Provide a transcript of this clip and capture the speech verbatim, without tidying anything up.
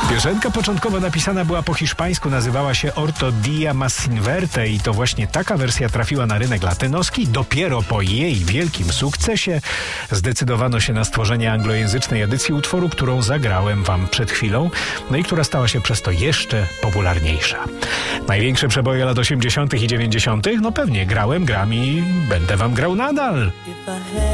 Piosenka początkowo napisana była po hiszpańsku, nazywała się Orto Dia Más Sin Verte i to właśnie taka wersja trafiła na rynek latynoski. Dopiero po jej wielkim sukcesie zdecydowano się na stworzenie anglojęzycznej edycji utworu, którą zagrałem wam przed chwilą, no i która stała się przez to jeszcze popularniejsza. Największe przeboje lat osiemdziesiątych i dziewięćdziesiątych? No pewnie grałem, gram i będę wam grał nadal.